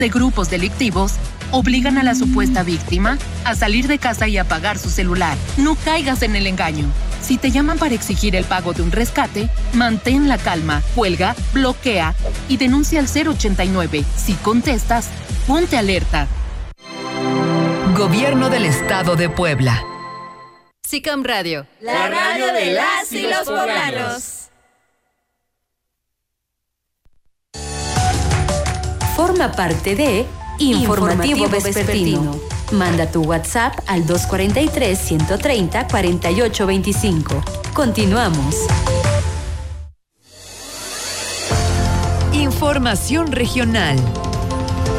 de grupos delictivos obligan a la supuesta víctima a salir de casa y apagar su celular. No caigas en el engaño. Si te llaman para exigir el pago de un rescate, mantén la calma, cuelga, bloquea y denuncia al 089. Si contestas, ponte alerta. Gobierno del Estado de Puebla. SICAM Radio. La radio de las y los poblanos. Forma parte de Informativo Vespertino. Manda tu WhatsApp al 243-130-4825. Continuamos. Información regional.